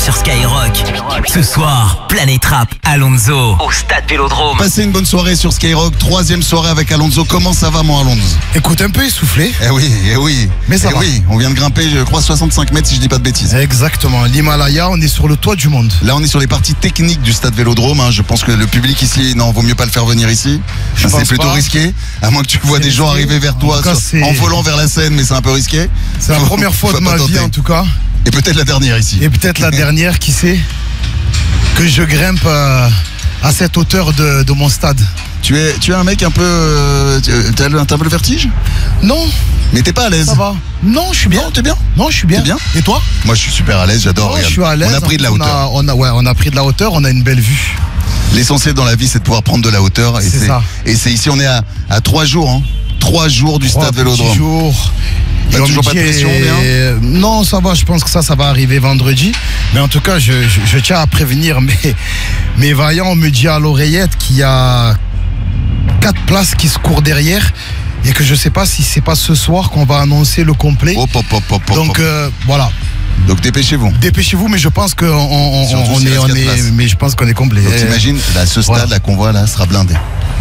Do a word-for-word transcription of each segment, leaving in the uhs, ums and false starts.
sur Skyrock. Ce soir, Planète Rap, Alonso, au Stade Vélodrome. Passez une bonne soirée sur Skyrock, troisième soirée avec Alonso. Comment ça va, mon Alonso? Écoute, un peu essoufflé. Eh oui, eh oui. Mais ça eh va. oui, on vient de grimper, je crois, soixante-cinq mètres si je dis pas de bêtises. Exactement, l'Himalaya, on est sur le toit du monde. Là, on est sur les parties techniques du Stade Vélodrome. Hein. Je pense que le public ici, non, vaut mieux pas le faire venir ici. Je Hein, c'est pense plutôt pas. risqué. À moins que tu vois C'est des gens risqué. arriver vers En toi tout cas, sur- c'est- en volant vers la Seine, mais c'est un peu risqué. C'est la Faut- première fois faut de pas ma vie tenter. en tout cas. Et peut-être la dernière ici. Et peut-être la dernière, qui sait, que je grimpe euh, à cette hauteur de, de mon stade. Tu es, tu es un mec un peu. euh, T'as le- t'as un peu le vertige? Non, Mais t'es pas à l'aise. ça va. Non, je suis bien. Non, t'es bien. Non, je suis bien. T'es bien Et toi? Moi, je suis super à l'aise, j'adore. Non, regarde. je suis à l'aise. On a pris de la On hauteur. a- On a, ouais, on a pris de la hauteur, on a une belle vue. L'essentiel dans la vie, c'est de pouvoir prendre de la hauteur. Et C'est ça. Et c'est ici, on est à, à trois jours, hein. Trois jours du Trois Stade petits Vélodrome. jours. T'as Et on toujours me pas de dit, pression, rien euh, Non, ça va, je pense que ça, ça va arriver vendredi. Mais en tout cas, je, je- je tiens à prévenir mes, mes vaillants. On me dit à l'oreillette qu'il y a quatre places qui se courent derrière et que je sais pas si c'est pas ce soir qu'on va annoncer le complet. Hop, hop, hop, hop, hop, Donc hop. euh, voilà, Donc dépêchez-vous. dépêcez-vous, mais je pense qu'on on, on- Surtout on s'il est, reste on quatre est, places. mais je pense qu'on est complet. Donc Euh, t'imagines, là, ce stade, voilà. la convoi, là, sera blindé.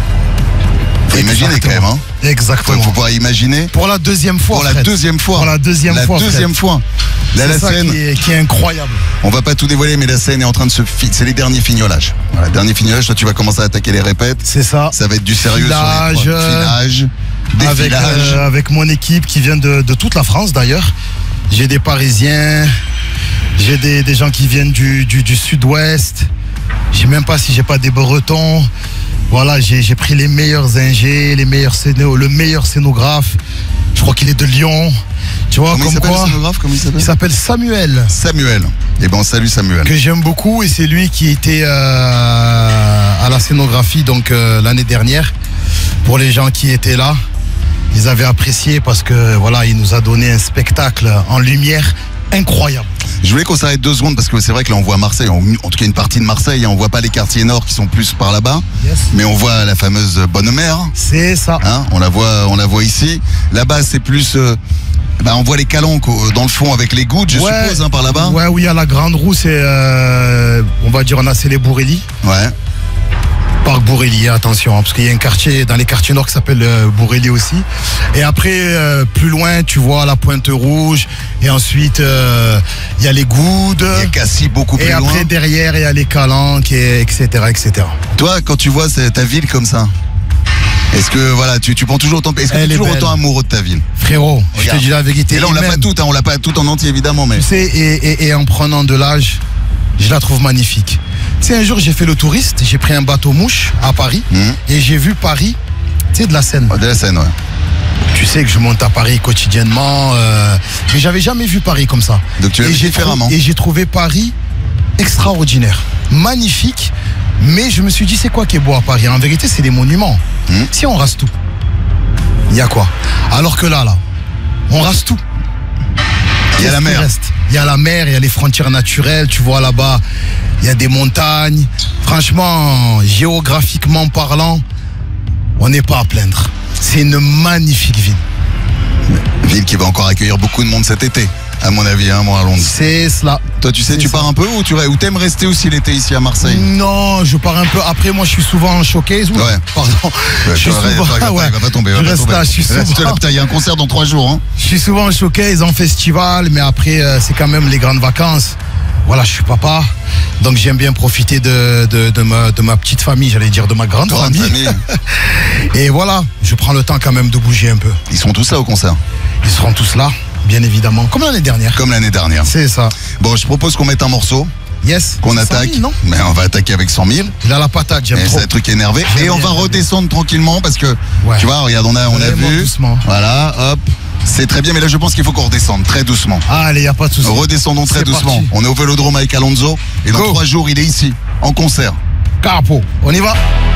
Faut imaginer quand même, hein. Faut, Exactement. faut pouvoir imaginer. Pour la deuxième fois. Pour la Fred. deuxième fois. Pour la deuxième La fois. deuxième fois. Là, la C'est ça scène, qui est, qui est incroyable. on va pas tout dévoiler, mais la scène est en train de se fi- c'est les derniers fignolages. Voilà, dernier fignolage, toi tu vas commencer à attaquer les répètes. C'est ça. Ça va être du sérieux Filage, sur les trois. Filage, Avec, défilage. euh, avec mon équipe qui vient de, de toute la France d'ailleurs. J'ai des Parisiens, j'ai des, des gens qui viennent du, du, du sud-ouest. Je sais même pas si j'ai pas des Bretons. Voilà, j'ai j'ai pris les meilleurs ingés, les meilleurs scéno, le meilleur scénographe. Je crois qu'il est de Lyon. Tu vois, Comment il comme s'appelle quoi. le scénographe? Comment il s'appelle? Il s'appelle Samuel, Samuel. Eh ben on salue Samuel. que j'aime beaucoup, et c'est lui qui était euh, à la scénographie donc euh, l'année dernière. Pour les gens qui étaient là, ils avaient apprécié parce que voilà, il nous a donné un spectacle en lumière incroyable. Je voulais qu'on s'arrête deux secondes parce que c'est vrai que là on voit Marseille, on- en tout cas une partie de Marseille, hein, on voit pas les quartiers nord qui sont plus par là-bas, Yes. mais on voit la fameuse Bonne Mère, C'est ça. hein, on la voit, on la voit ici. Là-bas c'est plus, euh, bah, on voit les calanques euh, dans le fond avec les gouttes, je Ouais. suppose, hein, par là-bas. Ouais, oui, à la Grande Roue, c'est, euh, on va dire, on a c'est les Bourrelli. Ouais. Parc Bourrelli, attention, hein, parce qu'il y a un quartier dans les quartiers nord qui s'appelle euh, Bourrelli aussi. Et après, euh, plus loin, tu vois la Pointe Rouge. Et ensuite, euh, il y a les Goudes. Il y a Cassis beaucoup plus Et loin. après, derrière, il y a les Calanques, et, etc., et cetera. Toi, quand tu vois c'est- ta ville comme ça, est-ce que voilà, tu, tu prends toujours autant, est-ce que tu Elle es est toujours belle. autant amoureux de ta ville? Frérot, je Regarde. te dis la vérité. Et là on Et l'a pas même, toute, hein, on l'a pas toute en entier évidemment, mais Tu sais, et, et- et en prenant de l'âge, je la trouve magnifique. Tu sais, un jour, j'ai fait le touriste, j'ai pris un bateau mouche à Paris, Mhm. et j'ai vu Paris, tu sais, de la Seine. Oh, de la Seine, ouais. Tu sais que je monte à Paris quotidiennement, euh, mais j'avais jamais vu Paris comme ça. Donc tu l'as Et vu j'ai différemment. trou- Et j'ai trouvé Paris extraordinaire, magnifique, mais je me suis dit, c'est quoi qui est beau à Paris? En vérité, c'est les monuments. Mhm. Si on rase tout, il y a quoi? Alors que là, là, on rase tout. Il y a la Qu'est-ce qui mer. reste? Il y a la mer, il y a les frontières naturelles, tu vois là-bas, il y a des montagnes. Franchement, géographiquement parlant, on n'est pas à plaindre. C'est une magnifique ville. Ville qui va encore accueillir beaucoup de monde cet été, à mon avis, hein, moi à Londres. C'est cela. Toi, tu sais, C'est tu ça. pars un peu ou tu ou t'aimes rester aussi l'été ici à Marseille? Non, je pars un peu. Après, moi, je suis souvent en showcase. Oula, Ouais. Pardon. Ouais, je suis toi, arrête, souvent. toi, regarde, ouais. Il va pas tomber. il Je va pas reste tomber. là, je suis Reste souvent- là, putain, il y a un concert dans trois jours. Hein. Je suis souvent en showcase, en festival, mais après, euh, c'est quand même les grandes vacances. Voilà, je suis papa, donc j'aime bien profiter de, de, de, ma, de ma petite famille, j'allais dire de ma grande Grande famille. famille. Et voilà, je prends le temps quand même de bouger un peu. Ils sont tous là au concert, Ils seront tous là, bien évidemment, comme l'année dernière. comme l'année dernière. C'est ça. Bon, je propose qu'on mette un morceau, Yes. qu'on cent attaque. mille, non? Mais on va attaquer avec cent mille. Il a la patate, j'aime Et trop. c'est un truc énervé. J'aime Et on bien, va j'aime redescendre tranquillement parce que, Ouais. tu vois, regarde, on a, on a Vraiment vu. doucement. Voilà, hop. C'est très bien, mais là, je pense qu'il faut qu'on redescende très doucement. Ah, allez, y a pas de souci. Redescendons très C'est doucement. parti. On est au Vélodrome avec Alonso. Et dans Go. trois jours, il est ici, en concert. Carpo, on y va.